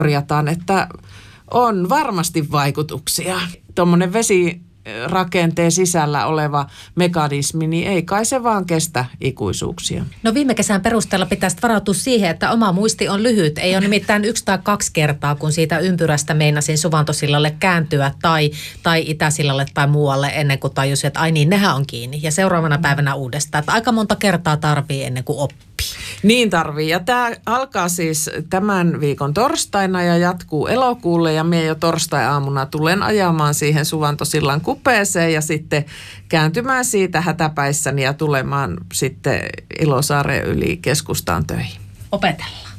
korjataan, että on varmasti vaikutuksia. Tuommoinen vesirakenteen sisällä oleva mekanismi, niin ei kai se vaan kestä ikuisuuksia. No viime kesän perusteella pitäisi varautua siihen, että oma muisti on lyhyt. Ei ole nimittäin 1 tai 2 kertaa, kun siitä ympyrästä meinasin Suvantosillalle kääntyä tai Itäsillalle tai muualle ennen kuin tajusin, että ai niin, nehän on kiinni. Ja seuraavana päivänä uudestaan. Että aika monta kertaa tarvii ennen kuin oppii. Niin tarvii. Ja tämä alkaa siis tämän viikon torstaina ja jatkuu elokuulle. Ja minä jo torstai-aamuna tulen ajamaan siihen Suvantosillan kupeeseen ja sitten kääntymään siitä hätäpäissäni ja tulemaan sitten Ilosaaren yli keskustaan töihin. Opetellaan.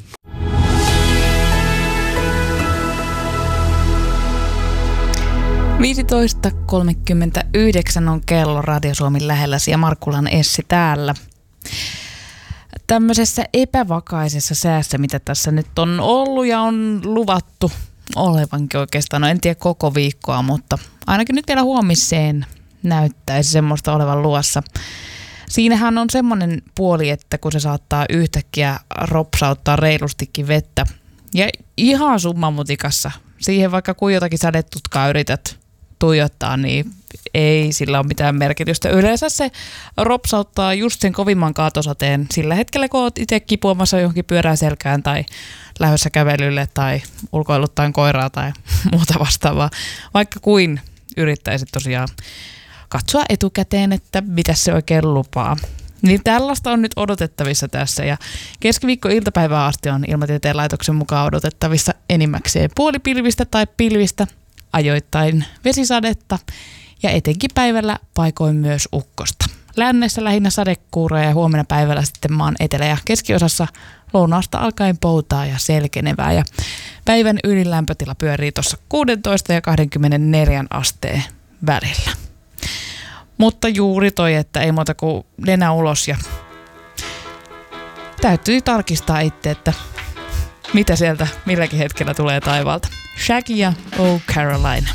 .39 on kello Radio Suomen lähelläsi ja Markkulan Essi täällä. Tämmöisessä epävakaisessa säässä, mitä tässä nyt on ollut ja on luvattu olevankin oikeastaan, no en tiedä koko viikkoa, mutta ainakin nyt vielä huomiseen näyttäisi semmoista olevan luossa. Siinähän on semmoinen puoli, että kun se saattaa yhtäkkiä ropsauttaa reilustikin vettä ja ihan summamutikassa, siihen vaikka kuin jotakin sadetutkaa yrität tuijottaa, niin ei sillä ole mitään merkitystä. Yleensä se ropsauttaa just sen kovimman kaatosateen sillä hetkellä, kun olet itse kipuamassa johonkin pyörään selkään tai lähdössä kävelylle tai ulkoiluttain koiraa tai muuta vastaavaa. Vaikka kuin yrittäisit tosiaan katsoa etukäteen, että mitä se oikein lupaa. Niin tällaista on nyt odotettavissa tässä ja keskiviikko-iltapäivään asti on Ilmatieteen laitoksen mukaan odotettavissa enimmäkseen puolipilvistä tai pilvistä, ajoittain vesisadetta ja etenkin päivällä paikoin myös ukkosta. Lännessä lähinnä sadekuuroja ja huomenna päivällä sitten maan etelä- ja keskiosassa lounaasta alkaen poutaa ja selkenevää. Ja päivän ylilämpötila pyörii tuossa 16 ja 24 asteen välillä. Mutta juuri toi, että ei muuta kuin nenä ulos ja täytyy tarkistaa itse, että mitä sieltä milläkin hetkellä tulee taivaalta. Shaggy ja Oh Caroline.